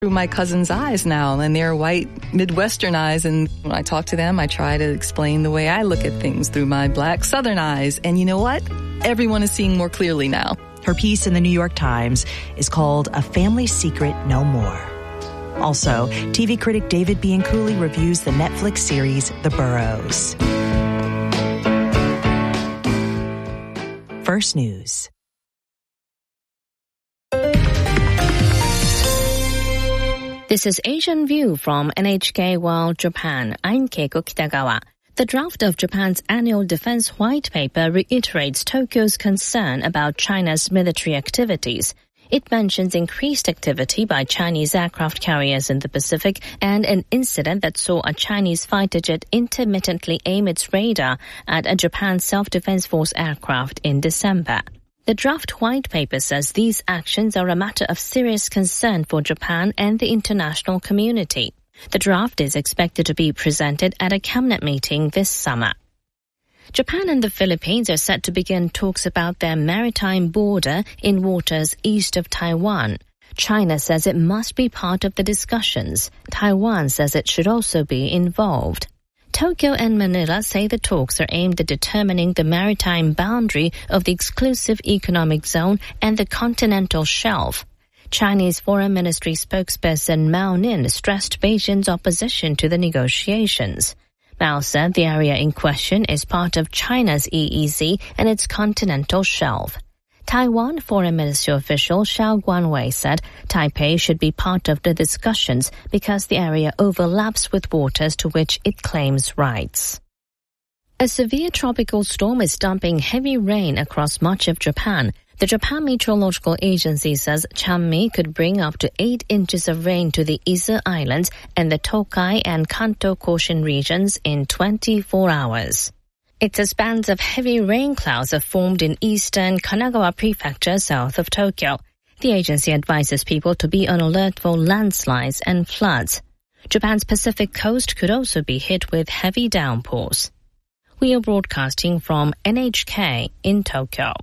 through my cousin's eyes now, and they're white Midwestern eyes, and when I talk to them, I try to explain the way I look at things through my black Southern eyes, and you know what? Everyone is seeing more clearly now. Her piece in the New York Times is called A Family Secret No More. Also, TV critic David Bianculli reviews the Netflix series The Burrows. First News. This is Asian View from NHK World Japan. I'm Keiko Kitagawa. The draft of Japan's annual defense white paper reiterates Tokyo's concern about China's military activities. It mentions increased activity by Chinese aircraft carriers in the Pacific and an incident that saw a Chinese fighter jet intermittently aim its radar at a Japan self-defense force aircraft in December. The draft white paper says these actions are a matter of serious concern for Japan and the international community. The draft is expected to be presented at a cabinet meeting this summer. Japan and the Philippines are set to begin talks about their maritime border in waters east of Taiwan. China says it must be part of the discussions. Taiwan says it should also be involved. Tokyo and Manila say the talks are aimed at determining the maritime boundary of the exclusive economic zone and the continental shelf. Chinese Foreign Ministry spokesperson Mao Nin stressed Beijing's opposition to the negotiations. Mao said the area in question is part of China's EEZ and its continental shelf. Taiwan Foreign Ministry official Xiao Guanwei said Taipei should be part of the discussions because the area overlaps with waters to which it claims rights. A severe tropical storm is dumping heavy rain across much of Japan. The Japan Meteorological Agency says Chanmi could bring up to 8 inches of rain to the Ise Islands and the Tokai and Kanto Koshin regions in 24 hours. It says bands of heavy rain clouds have formed in eastern Kanagawa Prefecture south of Tokyo. The agency advises people to be on alert for landslides and floods. Japan's Pacific coast could also be hit with heavy downpours. We are broadcasting from NHK in Tokyo.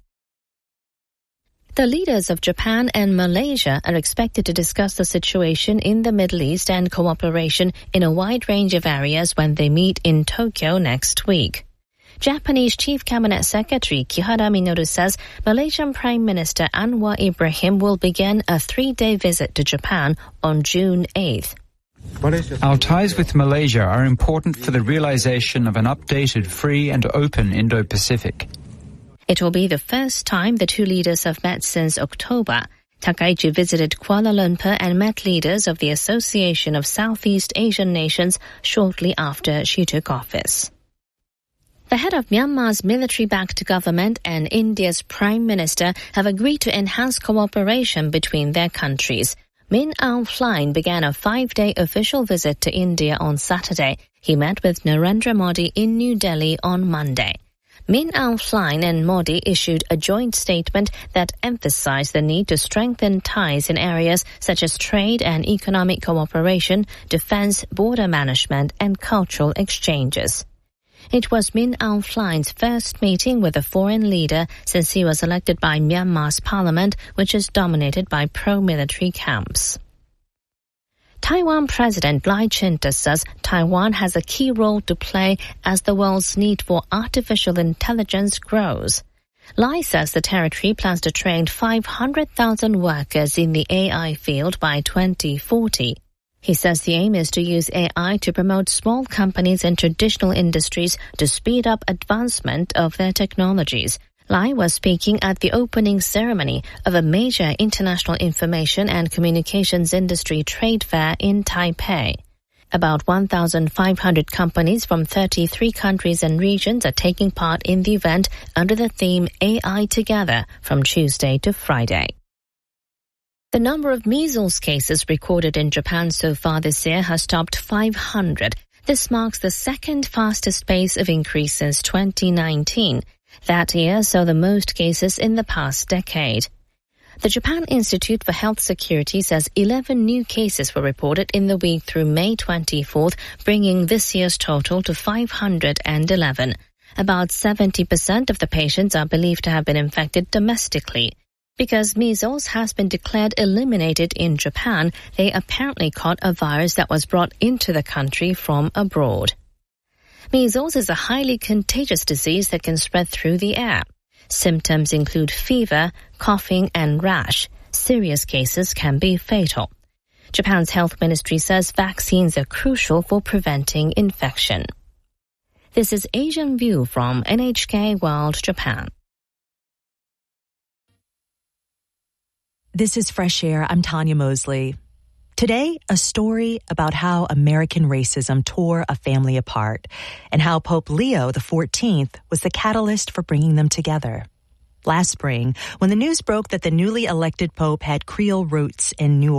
The leaders of Japan and Malaysia are expected to discuss the situation in the Middle East and cooperation in a wide range of areas when they meet in Tokyo next week. Japanese Chief Cabinet Secretary Kihara Minoru says Malaysian Prime Minister Anwar Ibrahim will begin a 3-day visit to Japan on June 8th. Our ties with Malaysia are important for the realization of an updated, free and open Indo-Pacific. It will be the first time the two leaders have met since October. Takaichi visited Kuala Lumpur and met leaders of the Association of Southeast Asian Nations shortly after she took office. The head of Myanmar's military-backed government and India's Prime Minister have agreed to enhance cooperation between their countries. Min Aung Hlaing began a 5-day official visit to India on Saturday. He met with Narendra Modi in New Delhi on Monday. Min Aung Hlaing and Modi issued a joint statement that emphasized the need to strengthen ties in areas such as trade and economic cooperation, defense, border management, and cultural exchanges. It was Min Aung Hlaing's first meeting with a foreign leader since he was elected by Myanmar's parliament, which is dominated by pro-military camps. Taiwan President Lai Ching-te says Taiwan has a key role to play as the world's need for artificial intelligence grows. Lai says the territory plans to train 500,000 workers in the AI field by 2040. He says the aim is to use AI to promote small companies and traditional industries to speed up advancement of their technologies. Lai was speaking at the opening ceremony of a major international information and communications industry trade fair in Taipei. About 1,500 companies from 33 countries and regions are taking part in the event under the theme AI Together from Tuesday to Friday. The number of measles cases recorded in Japan so far this year has topped 500. This marks the second fastest pace of increase since 2019. That year saw the most cases in the past decade. The Japan Institute for Health Security says 11 new cases were reported in the week through May 24th, bringing this year's total to 511. About 70% of the patients are believed to have been infected domestically. Because measles has been declared eliminated in Japan, they apparently caught a virus that was brought into the country from abroad. Measles is a highly contagious disease that can spread through the air. Symptoms include fever, coughing, and rash. Serious cases can be fatal. Japan's health ministry says vaccines are crucial for preventing infection. This is Asian View from NHK World Japan. This is Fresh Air. I'm Tanya Mosley. Today, a story about how American racism tore a family apart and how Pope Leo XIV was the catalyst for bringing them together. Last spring, when the news broke that the newly elected pope had Creole roots in New